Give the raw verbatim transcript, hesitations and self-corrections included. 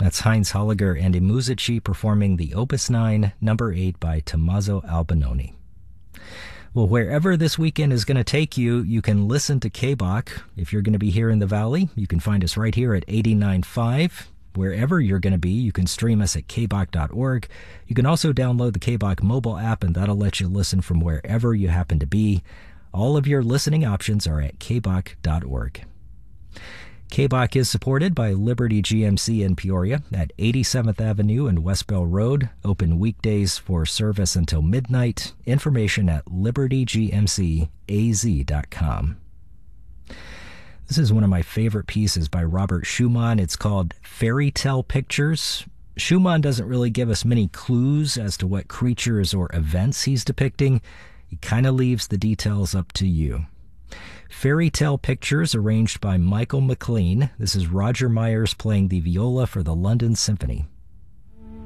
That's Heinz Holliger and I Musici performing the Opus nine, number eight by Tommaso Albinoni. Well, wherever this weekend is going to take you, you can listen to K B O C. If you're going to be here in the Valley, you can find us right here at eighty-nine point five. Wherever you're going to be, you can stream us at k b o c dot org. You can also download the K B O C mobile app, and that'll let you listen from wherever you happen to be. All of your listening options are at k b o c dot org. K B O C is supported by Liberty G M C in Peoria at eighty-seventh Avenue and West Bell Road. Open weekdays for service until midnight. Information at liberty g m c a z dot com. This is one of my favorite pieces by Robert Schumann. It's called Fairy Tale Pictures. Schumann doesn't really give us many clues as to what creatures or events he's depicting. He kind of leaves the details up to you. Fairy Tale Pictures, arranged by Michael McLean. This is Roger Myers playing the viola for the London Symphony.